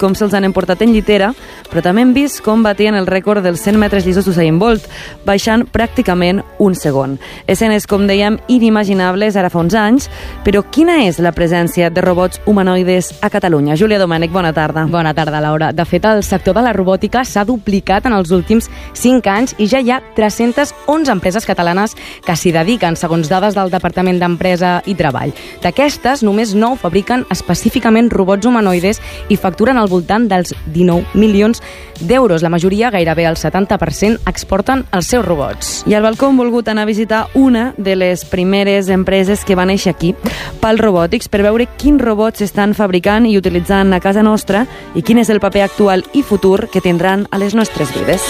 com se'ls han emportat en llitera, però també hem vist com batien el rècord dels 100 metres llisos d'Usain Bolt, baixant pràcticament un segon. Escenes, com dèiem, inimaginables ara fa uns anys, però quina és la presència de robots humanoides a Catalunya? Júlia Domènech, bona tarda. Bona tarda, Laura. De fet, el sector de la robòtica s'ha duplicat en els últims 5 anys i ja hi ha 311 empreses catalanes que s'hi dediquen, segons dades del Departament d'Empresa i Treball. D'aquestes, només 9 fabriquen específicament robots humanoides i facturen al voltant dels 19 milions d'euros. La majoria, gairebé el 70%, exporten els seus robots. I al balcó hem volgut anar a visitar una de les primeres empreses que va néixer aquí, PAL Robòtics, per veure quins robots s'estan fabricant i utilitzant a casa nostra i quin és el paper actual i futur que tindran a les nostres vides.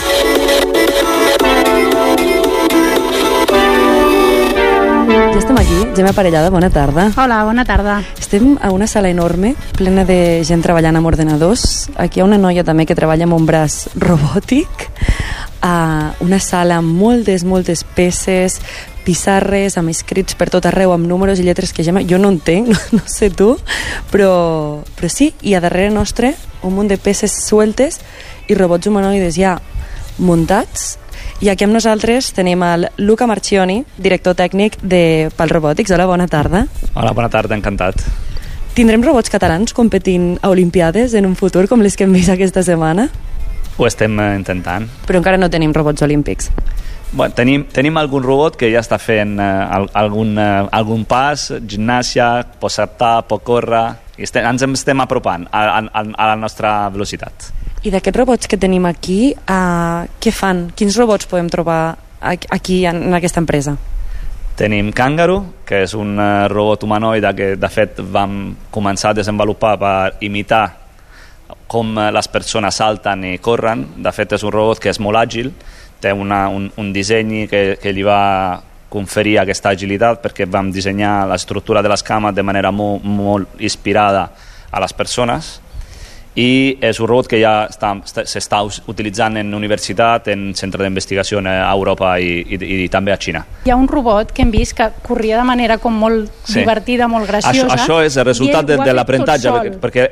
Ja estem aquí, Gemma Parellada, bona tarda. Hola, bona tarda. Estem a una sala enorme, plena de gent treballant amb ordenadors. Aquí hi ha una noia també que treballa amb un braç robòtic. Una sala amb moltes peces, pissarres, amb escrits per tot arreu, amb números i lletres que, Gemma, jo no entenc, no sé tu, però sí, i a darrere nostre un munt de peces sueltes i robots humanoides ja muntats. I aquí amb nosaltres tenim el Luca Marchioni, director tècnic de PAL Robòtics. Hola, bona tarda. Hola, bona tarda, encantat. Tindrem robots catalans competint a Olimpiades en un futur com les que hem vist aquesta setmana? Ho estem intentant. Però encara no tenim robots olímpics. Bueno, tenim algun robot que ja està fent algun pas, gimnàsia, pot saltar, pot córrer, i ens estem apropant a la nostra velocitat. I d'aquests robots que tenim aquí, què fan? Quins robots podem trobar aquí en aquesta empresa? Tenim Kangaroo, que és un robot humanoide que de fet vam començar a desenvolupar per imitar com les persones salten i corren. De fet és un robot que és molt àgil, té un disseny que li va conferir aquesta agilitat, perquè vam dissenyar l'estructura de les cames de manera molt inspirada a les persones, i és un robot que ja s'està utilitzant en universitat, en centre d'investigació a Europa i també a Xina. Hi ha un robot que hem vist que corria de manera com molt divertida, molt graciosa. Això és el resultat de l'aprenentatge, perquè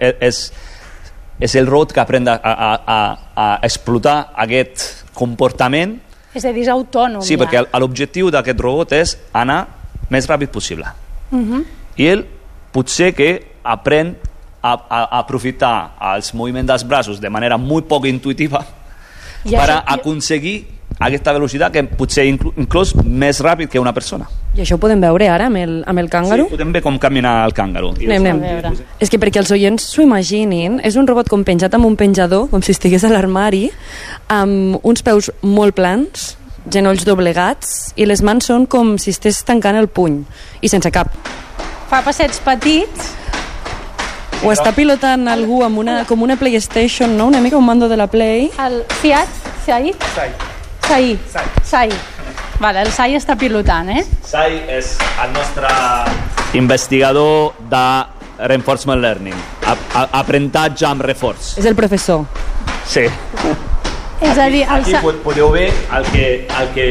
és el robot que aprèn a explotar aquest comportament. És a dir, és autònom. Sí, perquè l'objectiu d'aquest robot és anar més ràpid possible. I ell potser que aprèn a aprofitar els moviments dels braços de manera molt poc intuïtiva per aconseguir aquesta velocitat que potser inclús més ràpid que una persona. I això ho podem veure ara amb el Kangaroo? Sí, podem veure com camina el Kangaroo. Anem. És que perquè els oients s'ho imaginin, és un robot com penjat amb un penjador, com si estigués a l'armari, amb uns peus molt plans, genolls doblegats, i les mans són com si estigués tancant el puny, i sense cap. Fa passets petits. O està pilotant algú amb com una PlayStation, no? Una mica un mando de la Play. El Sai. Vale, el Sai està pilotant, Sai és el nostre investigador de Reinforcement Learning, aprenentatge amb reforç. És el professor. Sí. És a dir, aquí podeu veure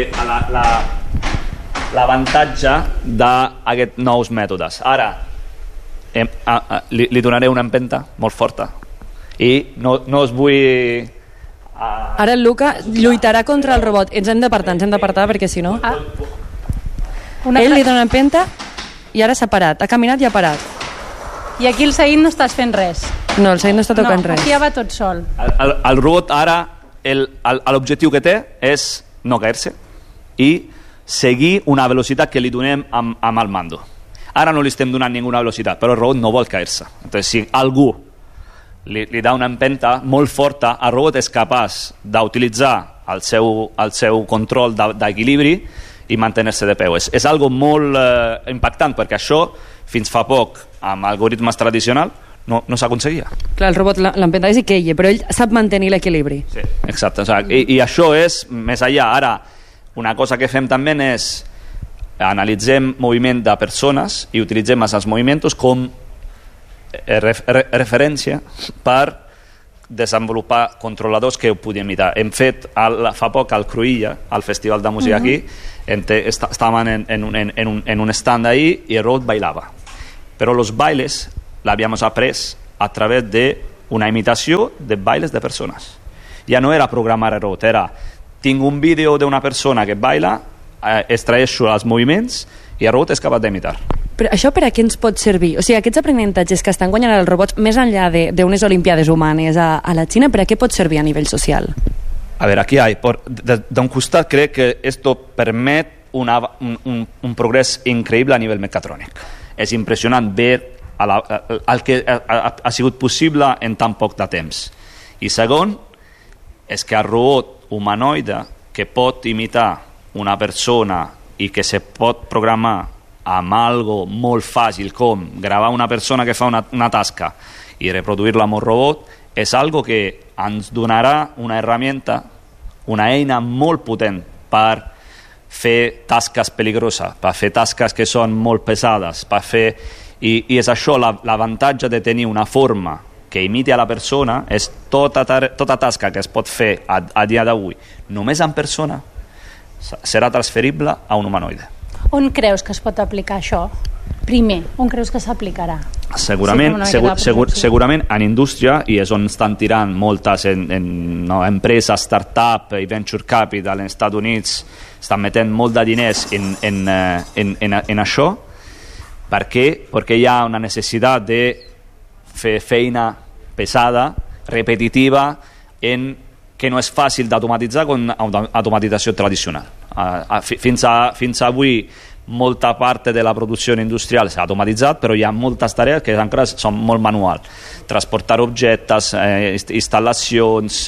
l'avantatge d'aquests nous mètodes. Ara li donaré una empenta molt forta i no us vull... Ara el Luca lluitarà contra el robot. Ens hem d'apartar perquè si no... Ell li dona una empenta i ara s'ha parat, ha caminat i ha parat. I aquí el Said no estàs fent res. No, el Said no està tocant res. Aquí ja va tot sol. El robot ara l'objectiu que té és no caure-se i seguir una velocitat que li donem amb el mando. Ara no li estem donant ninguna velocitat, però el robot no vol caure-se. Entonces, si algú li dà una empenta molt forta, el robot és capaç d'utilitzar el seu control d'equilibri i mantenir-se de peu. És algo molt impactant, perquè això, fins fa poc, amb algoritmes tradicionals, no s'aconseguia. Clar, el robot l'empenta i queia, però ell sap mantenir l'equilibri. Sí, exacte. I això és més enllà. Ara, una cosa que fem també és analitzem moviment de persones i utilitzem els moviments com referència per desenvolupar controladors que ho podien imitar. Hem fet fa poc al Cruïlla, al Festival de Música aquí, estaven en un stand ahí y el robot bailaba. Pero los bailes lo habíamos aprendido a través de una imitació de bailes de persones. Ja no era programar el robot, era tinc un vídeo d'una persona que baila, extraeixo els moviments i el robot és capaç d'imitar. Però això per a què ens pot servir? O sigui, aquests aprenentatges que estan guanyant els robots més enllà d'unes olimpiades humanes a la Xina, per a què pot servir a nivell social? A ver, aquí hay, d'un costat crec que esto permet un progrés increïble a nivell mecatrònic. És impressionant ver el que ha sigut possible en tan poc de temps. I segon, és que el robot humanoide que pot imitar una persona i que se pot programar amb algo molt fàcil com gravar una persona que fa una tasca i reproduir-la amb un robot, és algo que ens donarà una herramienta, una eina molt potent per fer tasques peligroses, per fer tasques que són molt pesades, per fer... I és això l'avantatge de tenir una forma que imiti a la persona, és tota tasca que es pot fer a dia d'avui només en persona serà transferible a un humanoide. On creus que es pot aplicar això? Primer, on creus que s'aplicarà? Segurament en indústria, i és on estan tirant moltes empreses, start-up i venture capital als Estats Units, estan metent molt de diners en això. Per què? Perquè hi ha una necessitat de fer feina pesada, repetitiva, que no és fàcil d'automatitzar com automatització tradicional. Fins avui molta part de la producció industrial s'ha automatitzat, però hi ha moltes tarees que encara són molt manuals. Transportar objectes, instal·lacions,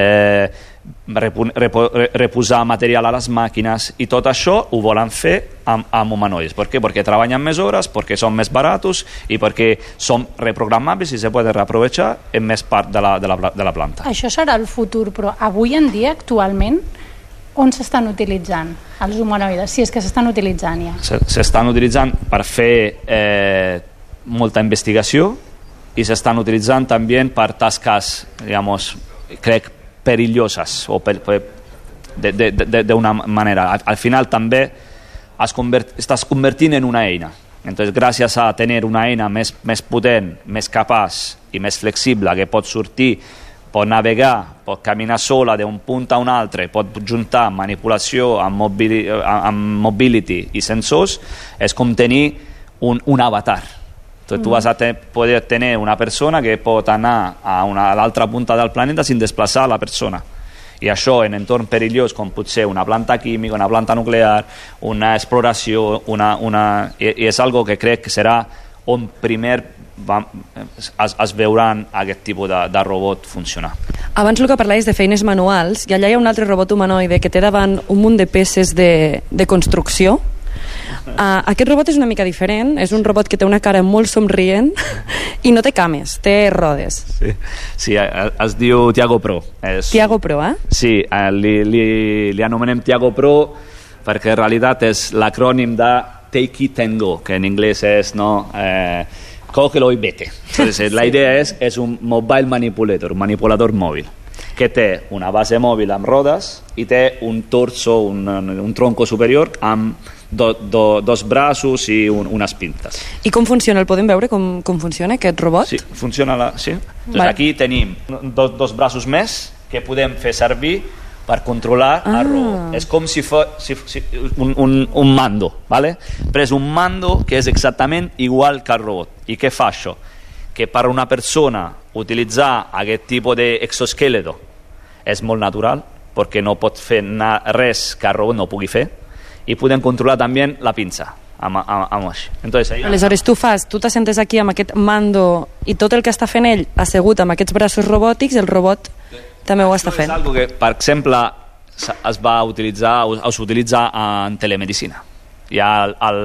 reposar material a les màquines, i tot això ho volen fer amb humanoides. Per què? Perquè treballen més hores, perquè són més baratos i perquè són reprogramables i se poden reaprovechar en més part de la planta. Això serà el futur, però avui en dia, actualment, on s'estan utilitzant els humanoides, si és que s'estan utilitzant ja? S'estan utilitzant per fer molta investigació i s'estan utilitzant també per tasques, crec, perillosas o d'una manera. Al final també estàs convertint en una eina. Entonces, gràcies a tenir una eina més potent, més capaç i més flexible, que pot sortir, pot navegar, pot caminar sola d'un punt a un altre, pot juntar manipulació amb mobility i sensors, és com tenir un avatar. Entonces, tu vas a poder tenir una persona que pot anar a l'altra punta del planeta sin desplaçar la persona. I això en entorn perillós, com pot ser una planta química, una planta nuclear, una exploració, i és algo que crec que serà on primer es veuran aquest tipus de robot funcionar. Abans el que parlaves de feines manuals, i allà hi ha un altre robot humanoide que té davant un munt de peces de construcció. Aquest robot és una mica diferent, és un robot que té una cara molt somrient i no té cames, té rodes. Sí, es diu Tiago Pro. Tiago Pro, eh? Sí, li anomenem Tiago Pro perquè en realitat és l'acrònim de Take It and Go, que en anglès és cógelo y vete. Entonces, la idea és un mobile manipulator, un manipulador mòbil, que té una base mòbil amb rodes i té un torso, un tronco superior amb dos braços i unes pintes. I com funciona? El podem veure com funciona aquest robot? Sí, funciona. Sí. Vale. Aquí tenim dos braços més que podem fer servir per controlar el robot. És com si fos un mando, ¿vale? Però és un mando que és exactament igual que el robot. I què fa això? Que per una persona utilitzar aquest tipus d'exoesqueleto és molt natural, perquè no pot fer res que el robot no pugui fer, i podem controlar també la pinça amb això. Aleshores tu t'assentes aquí amb aquest mando i tot el que està fent ell assegut amb aquests braços robòtics, el robot també ho està fent. És algo que, per exemple, s'utilitza en telemedicina. Hi ha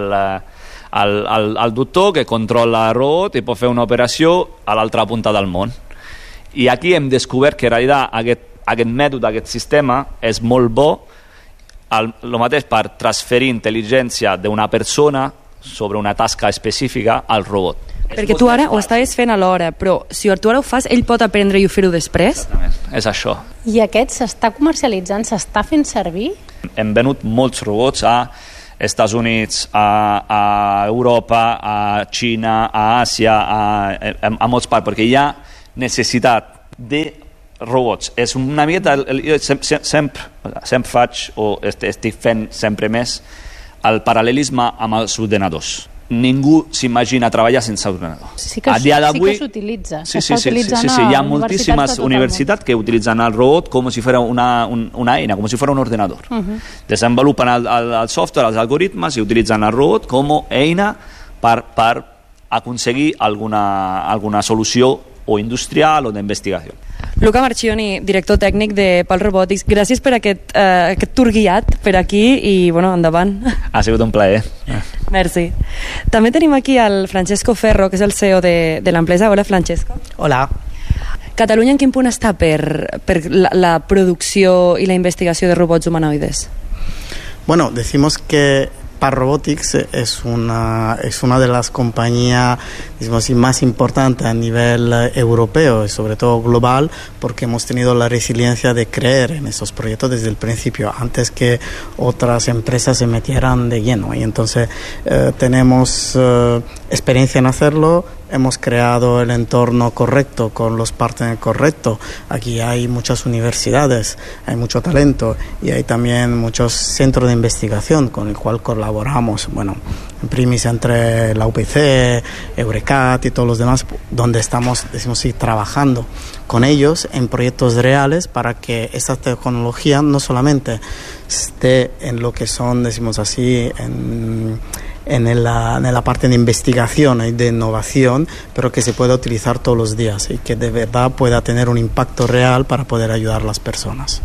el doctor que controla el robot i pot fer una operació a l'altra punta del món. I aquí hem descobert que en realitat aquest mètode, aquest sistema és molt bo, el mateix per transferir intel·ligència d'una persona sobre una tasca específica al robot. Perquè tu ara ho estaves fent alhora, però si tu ara ho fas, ell pot aprendre i fer-ho després? Exactament, és això. I aquest s'està comercialitzant, s'està fent servir? Hem venut molts robots a Estats Units, a Europa, a Xina, a Àsia, a molts parts, perquè ja necessitat de robots. És una miqueta, jo sempre faig, o estic fent sempre més, el paral·lelisme amb els ordenadors. Ningú s'imagina treballar sense ordenador. Sí que s'utilitza. Sí, hi ha moltíssimes universitats que utilitzen el robot com si fos una eina, com si fos un ordenador. Desenvolupen el software, els algoritmes, i utilitzen el robot com a eina per aconseguir alguna solució o industrial o d'investigació. Luca Marchioni, director tècnic de Pal Robotics, gràcies per aquest tour guiat per aquí i, endavant. Ha sigut un plaer. Merci. També tenim aquí el Francesco Ferro, que és el CEO de l'empresa. Hola, Francesco. Hola. Catalunya en quin punt està per la producció i la investigació de robots humanoides? Bueno, decimos que Pal Robotics es una de las compañías más importantes a nivel europeo y sobre todo global, porque hemos tenido la resiliencia de creer en esos proyectos desde el principio, antes que otras empresas se metieran de lleno. Y entonces tenemos experiencia en hacerlo. Hemos creado el entorno correcto con los partners correctos. Aquí hay muchas universidades, hay mucho talento y hay también muchos centros de investigación con el cual colaboramos. Bueno, en primis entre la UPC, Eurecat y todos los demás, donde estamos, trabajando con ellos en proyectos reales para que esta tecnología no solamente esté en lo que son, en la parte de investigación y de innovación, pero que se pueda utilizar todos los días y que de verdad pueda tener un impacto real para poder ayudar a las personas.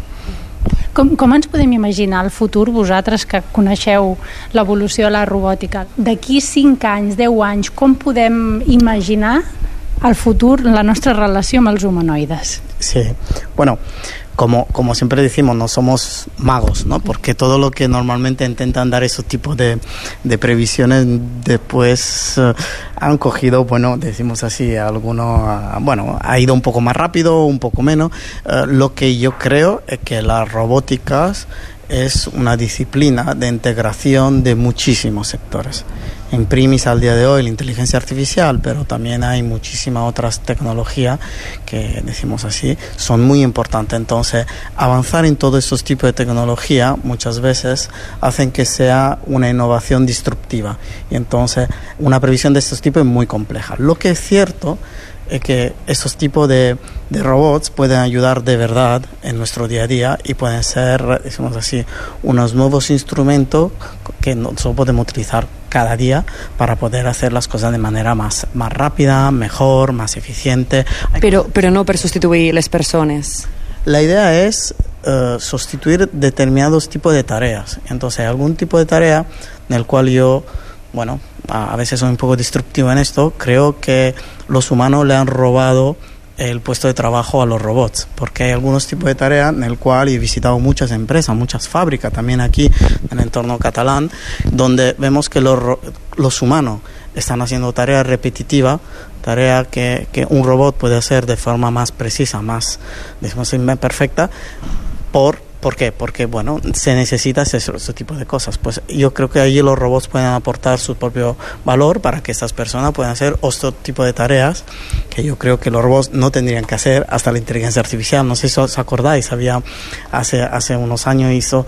Com ens podem imaginar el futur, vosaltres que coneixeu l'evolució de la robòtica? D'aquí 5 anys, 10 anys, com podem imaginar el futur, la nostra relació amb els humanoides? Sí, bueno, como siempre decimos, no somos magos, ¿no? Porque todo lo que normalmente intentan dar esos tipos de previsiones después han cogido, decimos así, algunos, ha ido un poco más rápido, un poco menos. Lo que yo creo es que las robóticas es una disciplina de integración de muchísimos sectores. En primis al día de hoy la inteligencia artificial, pero también hay muchísimas otras tecnologías que, decimos así, son muy importantes. Entonces, avanzar en todos estos tipos de tecnología muchas veces hacen que sea una innovación disruptiva. Y entonces, una previsión de estos tipos es muy compleja. Lo que es cierto es que estos tipos de robots pueden ayudar de verdad en nuestro día a día y pueden ser, decimos así, unos nuevos instrumentos que nosotros podemos utilizar cada día para poder hacer las cosas de manera más rápida, mejor, más eficiente. Pero no per sustituir les persones. La idea es sustituir determinados tipos de tareas. Entonces, algún tipo de tarea en el cual yo, a veces soy un poco destructivo en esto, creo que los humanos le han robado el puesto de trabajo a los robots, porque hay algunos tipos de tareas en el cual he visitado muchas empresas, muchas fábricas también aquí en el entorno catalán, donde vemos que los humanos están haciendo tareas repetitivas, tareas que un robot puede hacer de forma más precisa, más perfecta. ¿Por qué? Porque, se necesita ese tipo de cosas. Pues yo creo que allí los robots pueden aportar su propio valor para que estas personas puedan hacer otro tipo de tareas que yo creo que los robots no tendrían que hacer hasta la inteligencia artificial. No sé si os acordáis, hace unos años hizo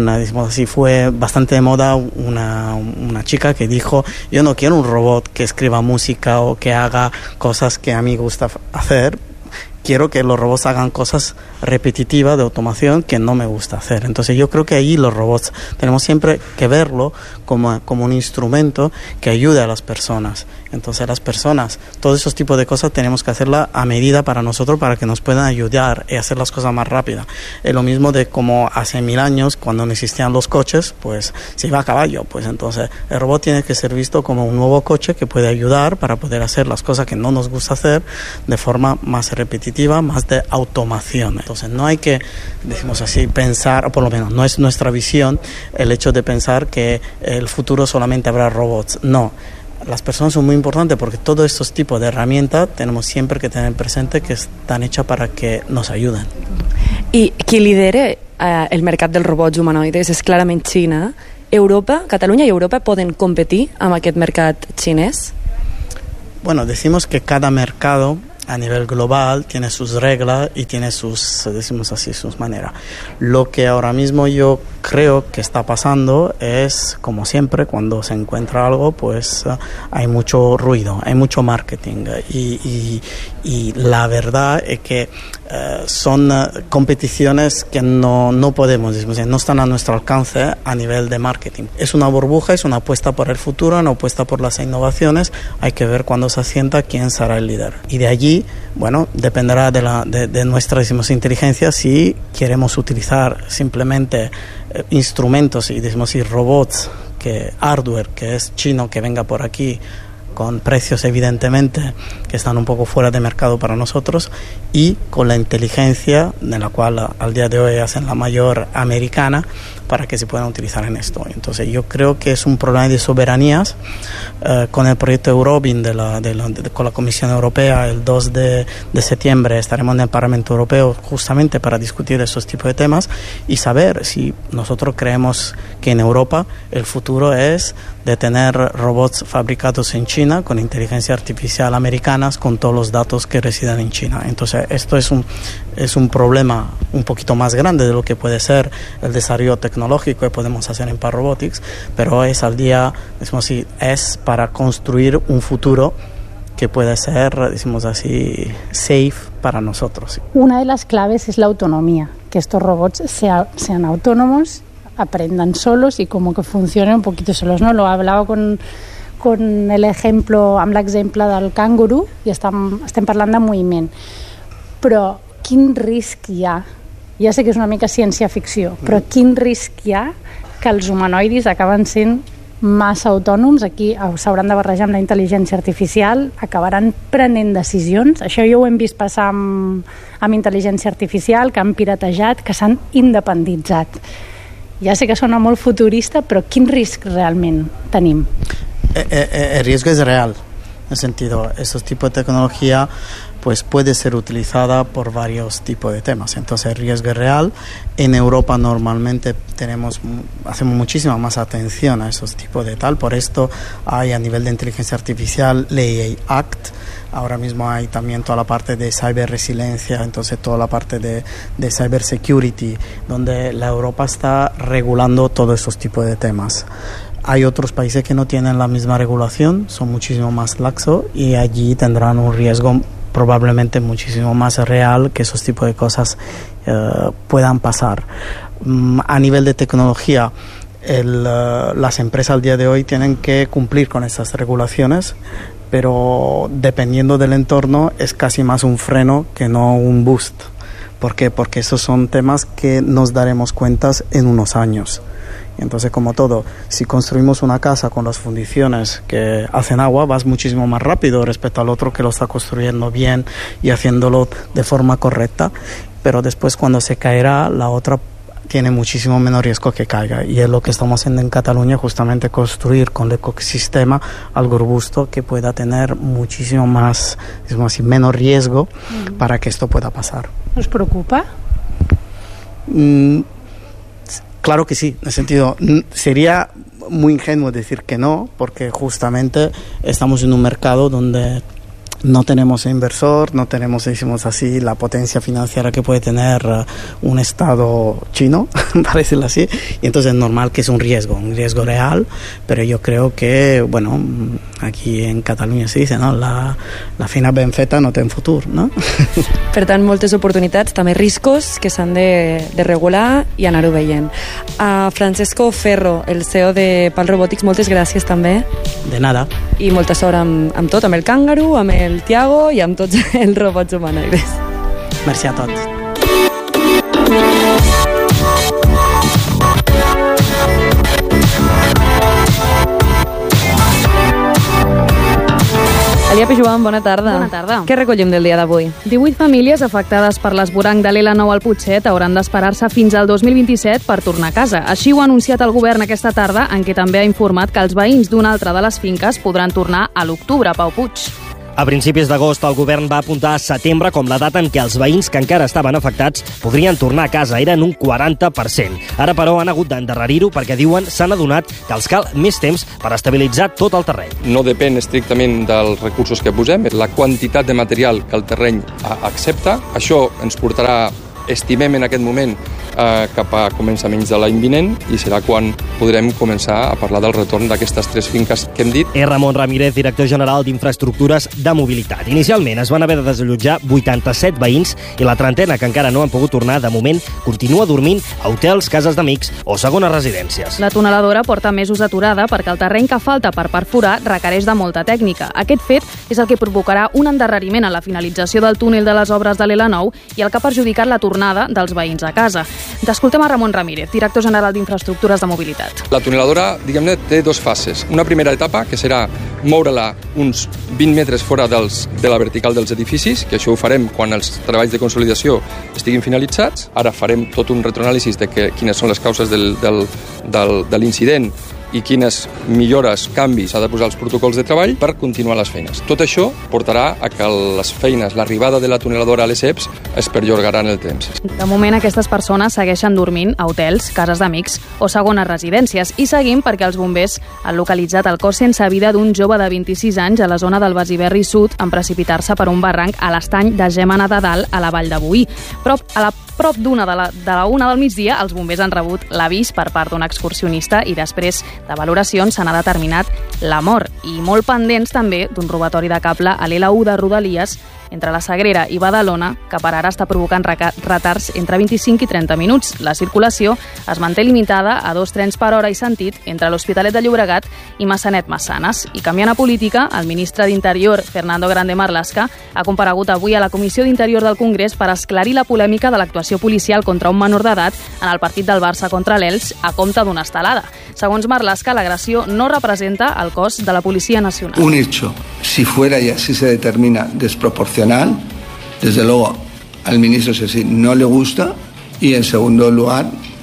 fue bastante de moda una chica que dijo: yo no quiero un robot que escriba música o que haga cosas que a mí me gusta hacer. Quiero que los robots hagan cosas repetitivas de automación que no me gusta hacer. Entonces yo creo que allí los robots tenemos siempre que verlo como un instrumento que ayude a las personas. Entonces las personas, todos esos tipos de cosas tenemos que hacerla a medida para nosotros, para que nos puedan ayudar y hacer las cosas más rápidas. Es lo mismo de como hace 1000 años, cuando no existían los coches, pues se iba a caballo. Pues entonces el robot tiene que ser visto como un nuevo coche que puede ayudar para poder hacer las cosas que no nos gusta hacer de forma más repetitiva, más de automación. Entonces no hay que, decimos así, pensar, o por lo menos no es nuestra visión, el hecho de pensar que el futuro solamente habrá robots. No. Las personas son muy importantes porque todos estos tipos de herramientas tenemos siempre que tener presente que están hechas para que nos ayuden. I qui lidera el mercat dels robots humanoides és clarament Xina. Europa, Catalunya i Europa poden competir amb aquest mercat xinès? Bueno, decimos que cada mercado a nivel global, tiene sus reglas y tiene sus, decimos así, sus maneras. Lo que ahora mismo yo creo que está pasando es, como siempre, cuando se encuentra algo, pues hay mucho ruido, hay mucho marketing y la verdad es que son competiciones que no podemos, no están a nuestro alcance a nivel de marketing. Es una burbuja, es una apuesta por el futuro, una apuesta por las innovaciones. Hay que ver cuando se asienta quién será el líder. Y de allí, bueno, dependerá de nuestra, decimos, inteligencia si queremos utilizar simplemente instrumentos y, decimos, robots, hardware que es chino, que venga por aquí con precios evidentemente que están un poco fuera de mercado para nosotros, y con la inteligencia de la cual al día de hoy hacen la mayor americana para que se puedan utilizar en esto. Entonces yo creo que es un problema de soberanías. Con el proyecto Eurobin con la Comisión Europea el 2 de septiembre estaremos en el Parlamento Europeo justamente para discutir esos tipos de temas y saber si nosotros creemos que en Europa el futuro es de tener robots fabricados en China con inteligencia artificial americanas, con todos los datos que residen en China. Entonces esto es un problema un poquito más grande de lo que puede ser el desarrollo tecnológico que podemos hacer en Par Robotics, pero es al día, decimos así, es para construir un futuro que puede ser, decimos así, safe para nosotros. Una de las claves es la autonomía, que estos robots sean autónomos, aprendan solos y como que funcionen un poquito solos, ¿no? Lo hablaba con l'exemple del canguru i estem parlant de moviment. Però quin risc hi ha? Ja sé que és una mica ciència-ficció, però quin risc hi ha que els humanoidis acaben sent massa autònoms? Aquí s'hauran de barrejar amb la intel·ligència artificial, acabaran prenent decisions. Això ja ho hem vist passar amb intel·ligència artificial, que han piratejat, que s'han independitzat. Ja sé que sona molt futurista, però quin risc realment tenim? El riesgo es real, en el sentido, estos tipos de tecnología pues puede ser utilizada por varios tipos de temas. Entonces el riesgo es real. En Europa normalmente hacemos muchísima más atención a esos tipos de tal. Por esto hay a nivel de inteligencia artificial Ley Act. Ahora mismo hay también toda la parte de cyberresiliencia, entonces toda la parte de cybersecurity, donde la Europa está regulando todos esos tipos de temas. Hay otros países que no tienen la misma regulación, son muchísimo más laxos y allí tendrán un riesgo probablemente muchísimo más real que esos tipos de cosas puedan pasar. A nivel de tecnología, las empresas al día de hoy tienen que cumplir con esas regulaciones, pero dependiendo del entorno es casi más un freno que no un boost. ¿Por qué? Porque esos son temas que nos daremos cuenta en unos años. Entonces, como todo, si construimos una casa con las fundiciones que hacen agua, vas muchísimo más rápido respecto al otro que lo está construyendo bien y haciéndolo de forma correcta, pero después cuando se caerá, la otra tiene muchísimo menos riesgo que caiga, y es lo que estamos haciendo en Cataluña, justamente construir con el ecosistema algo robusto que pueda tener muchísimo más, digamos así, menos riesgo para que esto pueda pasar. ¿Os preocupa? Claro que sí, en el sentido, sería muy ingenuo decir que no, porque justamente estamos en un mercado donde no tenemos inversor, no tenemos, decimos así, la potencia financiera que puede tener un Estado chino, para decirlo así, y entonces es normal que es un riesgo real, pero yo creo que, bueno, aquí en Catalunya se dice, no? La feina ben feta no té futur, no? Per tant, moltes oportunitats, també riscos que s'han de regular i anar-ho veient. Francesco Ferro, el CEO de Pal Robotics, moltes gràcies també. De nada. I molta sort amb tot, amb el càngaro, amb el Tiago i amb tots els robots humanoides. Merci a tots. Aliape Joan, bona tarda. Bona tarda. Què recollim del dia d'avui? 18 famílies afectades per l'esvoranc de l'L9 al Putxet hauran d'esperar-se fins al 2027 per tornar a casa. Així ho ha anunciat el govern aquesta tarda, en què també ha informat que els veïns d'una altra de les finques podran tornar a l'octubre. Pau Puig. A principis d'agost, el govern va apuntar a setembre com la data en què els veïns que encara estaven afectats podrien tornar a casa. Eren un 40%. Ara, però, han hagut d'endarrerir-ho perquè diuen s'han adonat que els cal més temps per estabilitzar tot el terreny. No depèn estrictament dels recursos que posem, la quantitat de material que el terreny accepta. Això ens portarà, estimem en aquest moment, cap a començaments de l'any vinent i serà quan podrem començar a parlar del retorn d'aquestes 3 finques que hem dit. És Ramon Ramírez, director general d'Infraestructures de Mobilitat. Inicialment es van haver de desallotjar 87 veïns i la trentena que encara no han pogut tornar, de moment, continua dormint a hotels, cases d'amics o segones residències. La tuneladora porta mesos aturada perquè el terreny que falta per perforar requereix de molta tècnica. Aquest fet és el que provocarà un endarreriment a la finalització del túnel de les obres de l'L9 i el que ha perjudicat la tornada dels veïns a casa. T'escoltem a Ramon Ramírez, director general d'Infraestructures de Mobilitat. La tuneladora, diguem-ne, té 2 fases. Una primera etapa, que serà moure-la uns 20 metres fora de la vertical dels edificis, que això ho farem quan els treballs de consolidació estiguin finalitzats. Ara farem tot un retroanàlisi de quines són les causes de l'incident i quines millores, canvis s'ha de posar als protocols de treball per continuar les feines. Tot això portarà a que les feines, l'arribada de la tuneladora a les EPS es perllongaran el temps. De moment, aquestes persones segueixen dormint a hotels, cases d'amics o segones residències. I seguim perquè els bombers han localitzat el cos sense vida d'un jove de 26 anys a la zona del Besiberri Sud en precipitar-se per un barranc a l'estany de Gémena de Dalt, a la Vall de Boí. Prop d'una de la una del migdia, els bombers han rebut l'avís per part d'un excursionista i després de valoracions se n'ha determinat la mort. I molt pendents també d'un robatori de cable a l'L1 de Rodalies entre la Sagrera i Badalona, que per ara està provocant retards entre 25 i 30 minuts. La circulació es manté limitada a 2 trens per hora i sentit entre l'Hospitalet de Llobregat i Massanet-Massanes. I canviant a política, el ministre d'Interior, Fernando Grande Marlaska, ha comparegut avui a la Comissió d'Interior del Congrés per esclarir la polèmica de l'actuació policial contra un menor d'edat en el partit del Barça contra l'Elx a compte d'una estelada. Segons Marlaska, l'agressió no representa el cos de la Policia Nacional. Un hecho, si fuera y así se determina desproporcional, desde luego al ministro Sesí no le gusta y en segundo lugar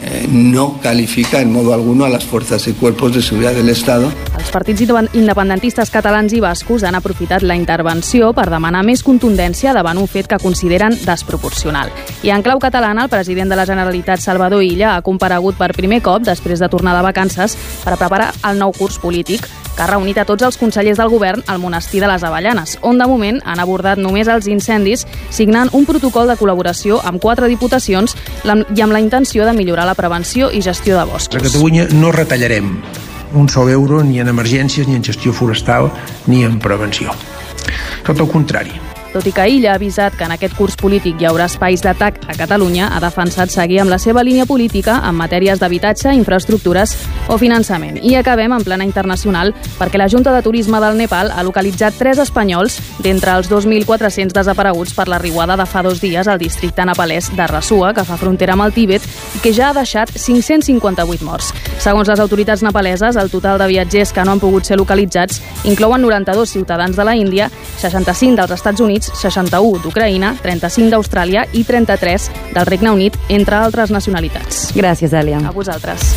no califica en modo alguno a las fuerzas y cuerpos de seguridad del Estado. Els partits independentistes catalans i bascos han aprofitat la intervenció per demanar més contundència davant un fet que consideren desproporcional. I en clau catalana, el president de la Generalitat, Salvador Illa, ha comparegut per primer cop després de tornar de vacances per preparar el nou curs polític, que ha reunit a tots els consellers del govern al monestir de les Avellanes, on de moment han abordat només els incendis, signant un protocol de col·laboració amb 4 diputacions i amb la intenció de millorar la prevenció i gestió de boscos. A Catalunya no retallarem un sol euro ni en emergències, ni en gestió forestal, ni en prevenció. Tot el contrari. Tot i que Illa ha avisat que en aquest curs polític hi haurà espais d'atac a Catalunya, ha defensat seguir amb la seva línia política en matèries d'habitatge, infraestructures o finançament. I acabem en plana internacional perquè la Junta de Turisme del Nepal ha localitzat 3 espanyols d'entre els 2.400 desapareguts per la riuada de fa 2 dies al districte nepalès de Rasua, que fa frontera amb el Tíbet i que ja ha deixat 558 morts. Segons les autoritats nepaleses, el total de viatgers que no han pogut ser localitzats inclouen 92 ciutadans de la Índia, 65 dels Estats Units, 61 d'Ucraïna, 35 d'Austràlia i 33 del Regne Unit, entre altres nacionalitats. Gràcies, Èlia. A vosaltres.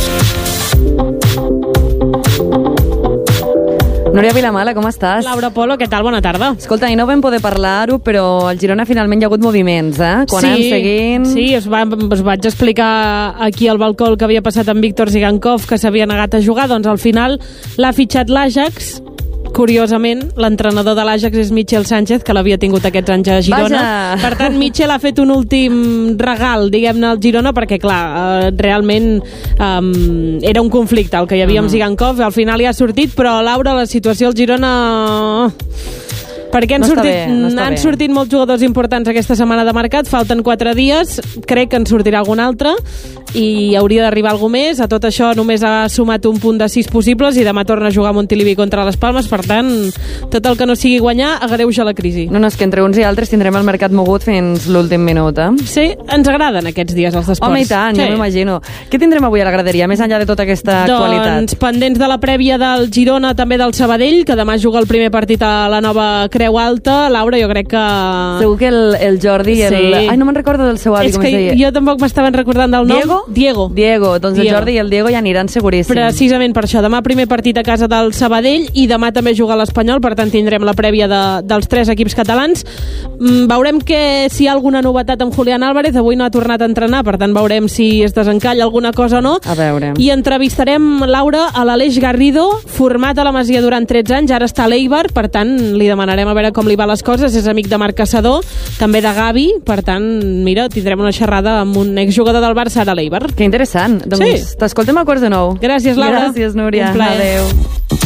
Núria Vilamala, com estàs? Laura Polo, què tal? Bona tarda. Escolta, i no vam poder parlar-ho, però al Girona finalment hi ha hagut moviments, Quan anem seguint... Sí, us vaig explicar aquí al balcó el que havia passat amb Víctor Zigankov, que s'havia negat a jugar, doncs al final l'ha fitxat l'Ajax. Curiosament, l'entrenador de l'Ajax és Michel Sánchez, que l'havia tingut aquests anys a Girona. Vaja. Per tant, Michel ha fet un últim regal, diguem-ne, al Girona, perquè, clar, realment era un conflicte el que hi havia amb Zigankov, al final hi ha sortit, però, Laura, la situació al Girona... Perquè han sortit molts jugadors importants aquesta setmana de mercat, falten 4 dies, crec que en sortirà algun altre i hauria d'arribar algú més. A tot això només ha sumat un punt de 6 possibles i demà torna a jugar a Montilivi contra les Palmes, per tant, tot el que no sigui guanyar agreuja la crisi. No, és que entre uns i altres tindrem el mercat mogut fins l'últim minut, Sí, ens agraden aquests dies els esports. Home, i tant, sí. Jo m'imagino. Què tindrem avui a la graderia, més enllà de tota aquesta actualitat? Doncs pendents de la prèvia del Girona, també del Sabadell, que demà juga el primer partit a la nova Creu Alta, Laura, jo crec que... Segur que el Jordi i el... Sí. Ai, no me'n recordo del seu avi, És com es deia. que jo tampoc m'estaven recordant del nom. Diego. Doncs el Jordi i el Diego ja aniran seguríssim. Precisament per això. Demà primer partit a casa del Sabadell i demà també juga l'Espanyol, per tant tindrem la prèvia dels 3 equips catalans. Veurem que si hi ha alguna novetat amb Julián Álvarez. Avui no ha tornat a entrenar, per tant veurem si es desencalla alguna cosa o no. A veure. I entrevistarem, Laura, a l'Aleix Garrido, format a la Masia durant 13 anys, ara està a l'Eibar, per tant li demanarem a veure com li va les coses. És amic de Marc Caçador, també de Gavi, per tant, mira, tindrem una xerrada amb un exjugador del Barça ara a l'Eibar. Que interessant. Doncs t'escoltem a 8:45. Gràcies, Laura. Gràcies, Núria. Un plaer. Adéu.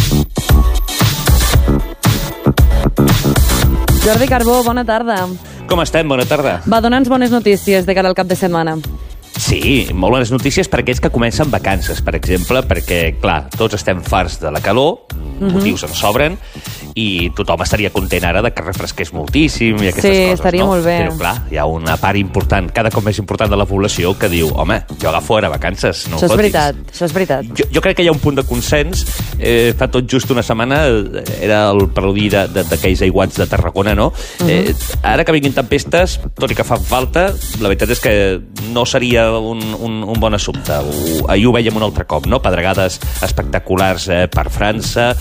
Jordi Carbó, bona tarda. Com estem? Bona tarda. Va, dona'ns bones notícies de cara al cap de setmana. Sí, molt bones notícies per aquells que comencen vacances, per exemple, perquè, clar, tots estem farts de la calor, motius en sobren, i tothom estaria content ara de que refresqués moltíssim i aquestes coses, estaria no? molt bé. Però, clar, hi ha una part important, cada cop més important de la població, que diu, home, jo agafo ara vacances, no Això és fotis. veritat, això és veritat. Jo crec que hi ha un punt de consens. Fa tot just una setmana era el preludi d'aquells aiguats de Tarragona, no? Ara que vinguin tempestes, tot i que fan falta, la veritat és que no seria un bon assumpte. Ahir ho veiem un altre cop, no? Pedregades espectaculars per França,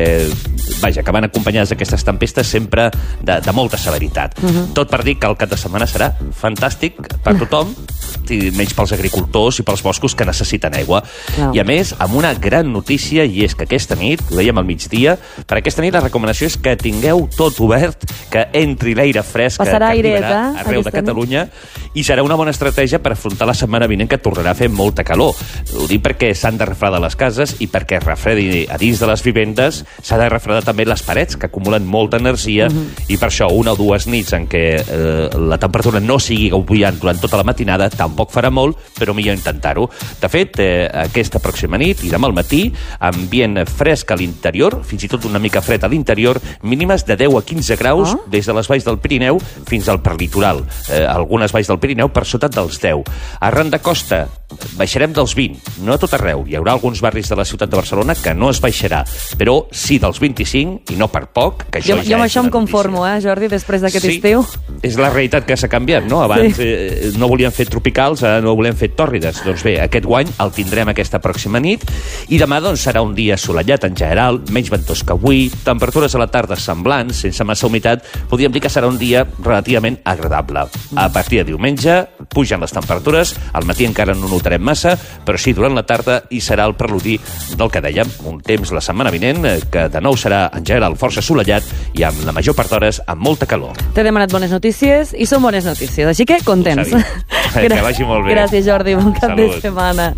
vaja, que van acompanyades d'aquestes tempestes sempre de molta severitat. Tot per dir que el cap de setmana serà fantàstic per tothom, i menys pels agricultors i pels boscos que necessiten aigua. No. I a més, amb una gran notícia, i és que aquesta nit, ho dèiem al migdia, per aquesta nit la recomanació és que tingueu tot obert, que entri l'aire fresc que arribarà arreu de Catalunya, i serà una bona estratègia per afrontar la setmana vinent, que tornarà a fer molta calor. Ho dic perquè s'han de refredar les cases, i perquè refredi a dins de les vivendes s'ha de refredar també les parets, que acumulen molta energia, i per això una o dues nits en què la temperatura no sigui gaudint durant tota la matinada tampoc farà molt, però millor intentar-ho. De fet, aquesta pròxima nit i demà al matí, ambient fresc a l'interior, fins i tot una mica fred a l'interior, mínimes de 10 a 15 graus des de les valls del Pirineu fins al prelitoral. Algunes valls del Pirineu per sota dels 10. Arran de costa, baixarem dels 20, no a tot arreu. Hi haurà alguns barris de la ciutat de Barcelona que no es baixarà, però sí dels 25, i no per poc, que això jo amb això em conformo, Jordi, després d'aquest estiu. És la realitat que s'ha canviat, no? Abans no volien fer tropicals, ara no volem fer tòrrides. Doncs bé, aquest guany el tindrem aquesta pròxima nit, i demà doncs serà un dia assolellat en general, menys ventós que avui, temperatures a la tarda semblants, sense massa humitat, podríem dir que serà un dia relativament agradable. A partir de diumenge pugen les temperatures, al matí encara no notarem massa, però sí durant la tarda, i serà el preludi del que dèiem, un temps la setmana vinent que de nou serà en general força assolellat i amb la major part d'hores amb molta calor. T'he demanat bones notícies i són bones notícies, així que contents. Que vagi molt bé. Gràcies, Jordi, bon cap de setmana.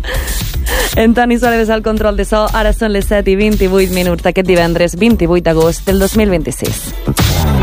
En Toni Soledes al control de so, ara són les 7:28 aquest divendres 28 d'agost del 2026.